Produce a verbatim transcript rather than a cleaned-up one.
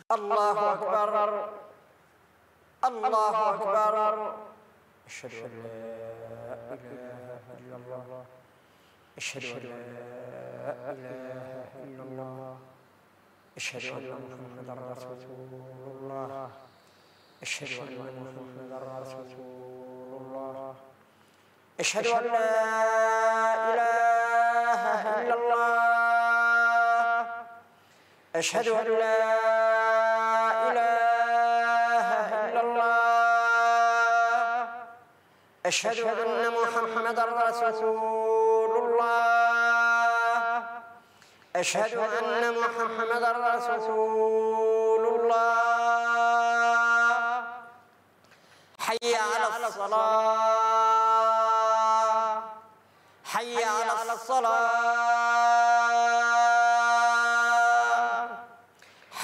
الله أكبر الله أكبر. أشهد أن لا إله إلا الله أشهد أن لا إله إلا الله أشهد أن محمدا رسول الله أشهد أن محمدا رسول الله أشهد أن لا إله إلا الله أشهد أن لا إله إلا الله أشهد أن محمدا رسول الله أشهد أن محمدا رسول الله. حي على الصلاة حي على الصلاة